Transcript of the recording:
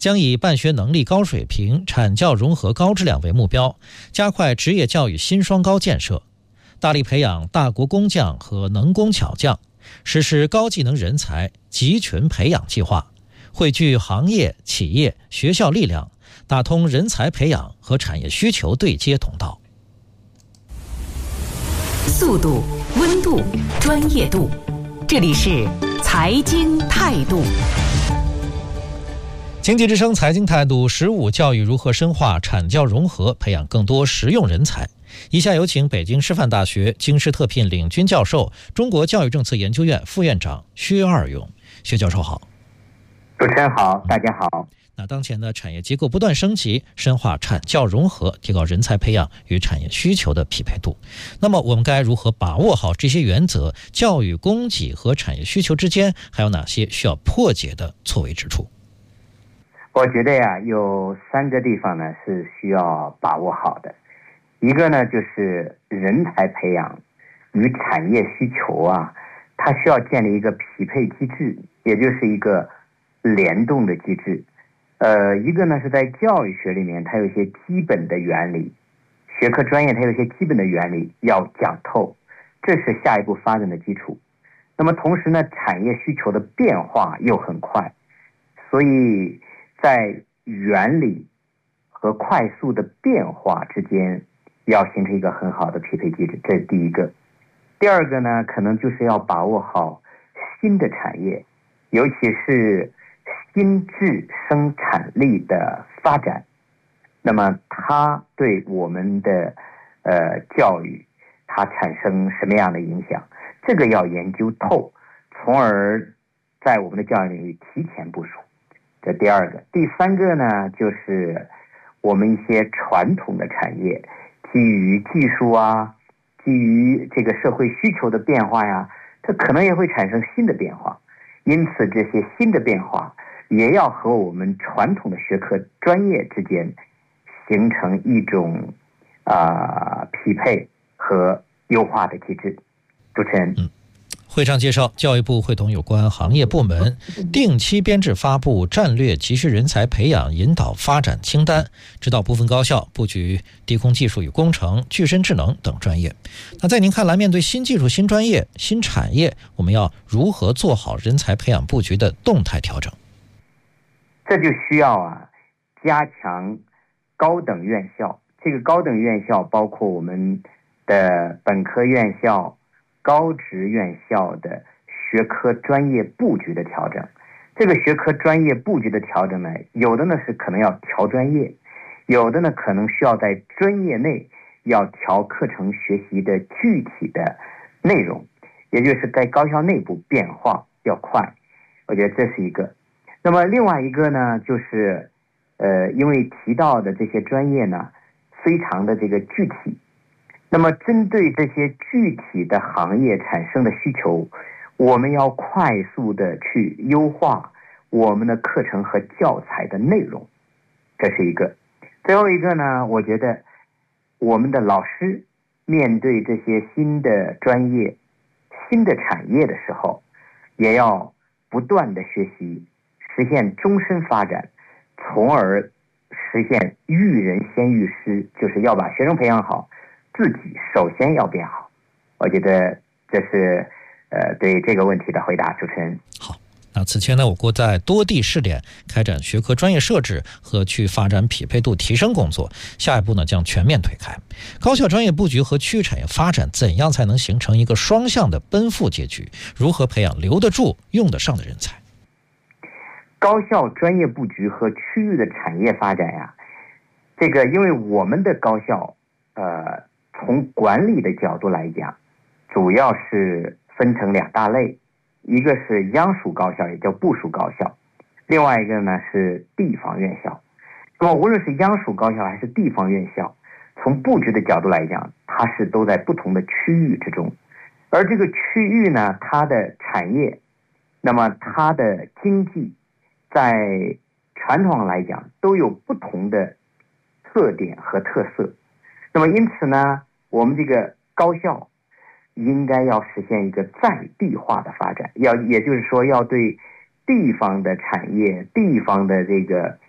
将以办学能力高水平、产教融合高质量为目标，加快职业教育新双高建设，大力培养大国工匠和能工巧匠，实施高技能人才集群培养计划，汇聚行业、企业、学校力量，打通人才培养和产业需求对接通道。 速度、温度、专业度，这里是财经态度。 经济之声财经态度15，教育如何深化产教融合，培养更多实用人才。以下有请北京师范大学京师特聘领军教授、中国教育政策研究院副院长薛二勇。薛教授好。 主持人好，大家好。 那当前的产业结构不断升级，深化产教融合，提高人才培养与产业需求的匹配度。那么我们该如何把握好这些原则？教育供给和产业需求之间还有哪些需要破解的错位之处？ 我觉得有3个地方呢是需要把握好的。一个呢就是人才培养与产业需求它需要建立一个匹配机制，也就是一个联动的机制。一个呢是在教育学里面，它有一些基本的原理，学科专业它有一些基本的原理要讲透，这是下一步发展的基础。那么同时呢，产业需求的变化又很快，所以在原理和快速的变化之间要形成一个很好的匹配机制，这是第一个。第二个呢，可能就是要把握好新的产业，尤其是新质生产力的发展，那么它对我们的教育它产生什么样的影响，这个要研究透，从而在我们的教育领域提前部署。这第二个。第三个呢，就是我们一些传统的产业基于技术基于这个社会需求的变化它可能也会产生新的变化，因此这些新的变化也要和我们传统的学科专业之间形成一种匹配和优化的机制。主持人。 会上介绍，教育部会同有关行业部门定期编制发布战略急需人才培养引导发展清单，指导部分高校布局低空技术与工程、具身智能等专业。那在您看来，面对新技术、新专业、新产业，我们要如何做好人才培养布局的动态调整？ 这就需要加强高等院校，这个高等院校包括我们的本科院校、高职院校的学科专业布局的调整。这个学科专业布局的调整呢，有的呢是可能要调专业，有的呢可能需要在专业内要调课程学习的具体的内容，也就是在高校内部变化要快。我觉得这是一个。那么另外一个呢，就是因为提到的这些专业呢非常的这个具体，那么针对这些具体的行业产生的需求，我们要快速的去优化我们的课程和教材的内容，这是一个。最后一个呢，我觉得我们的老师面对这些新的专业、新的产业的时候，也要不断的学习，实现终身发展，从而实现育人先育师，就是要把学生培养好，自己首先要变好。我觉得这是对这个问题的回答。主持人好。那此前呢，我国在多地试点开展学科专业设置和去发展匹配度提升工作，下一步呢将全面推开高校专业布局和区域产业发展，怎样才能形成一个双向的奔赴结局？如何培养留得住、用得上的人才？ 高校专业布局和区域的产业发展这个因为我们的高校从管理的角度来讲，主要是分成2大类，一个是央属高校，也叫部属高校，另外一个呢是地方院校。那么无论是央属高校还是地方院校，从布局的角度来讲，它是都在不同的区域之中，而这个区域呢，它的产业，那么它的经济，在传统上来讲都有不同的特点和特色。那么因此呢，我们这个高校应该要实现一个在地化的发展，也就是说要对地方的产业、地方的这个